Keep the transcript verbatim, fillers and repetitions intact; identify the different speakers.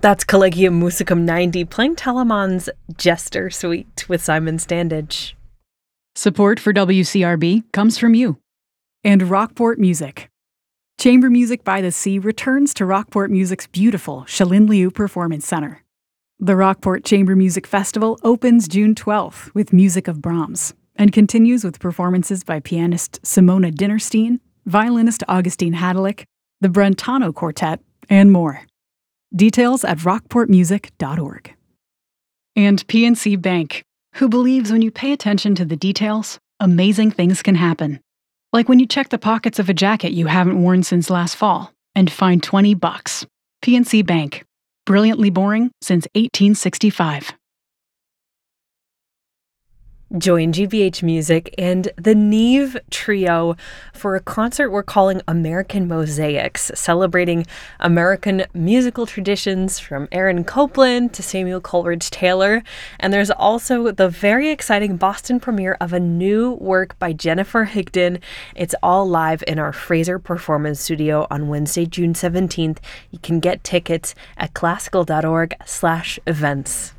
Speaker 1: That's Collegium Musicum ninety playing Telemann's Jester Suite with Simon Standage.
Speaker 2: Support for W C R B comes from you. And Rockport Music. Chamber Music by the Sea returns to Rockport Music's beautiful Shalin Liu Performance Center. The Rockport Chamber Music Festival opens June twelfth with music of Brahms and continues with performances by pianist Simona Dinnerstein, violinist Augustine Hadalick, the Brentano Quartet, and more. Details at rockport music dot org. And P N C Bank, who believes when you pay attention to the details, amazing things can happen. Like when you check the pockets of a jacket you haven't worn since last fall and find twenty bucks. P N C Bank. Brilliantly boring since eighteen sixty-five.
Speaker 1: Join G B H Music and the Neve Trio for a concert we're calling American Mosaics, celebrating American musical traditions from Aaron Copland to Samuel Coleridge Taylor. And there's also the very exciting Boston premiere of a new work by Jennifer Higdon. It's all live in our Fraser Performance Studio on Wednesday, June seventeenth. You can get tickets at classical dot org slash events.